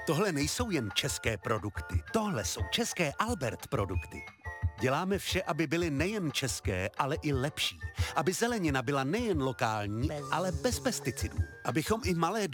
Tohle nejsou jen české produkty, tohle jsou české Albert produkty. Děláme vše, aby byly nejen české, ale i lepší. Aby zelenina byla nejen lokální, ale bez pesticidů. Abychom i malé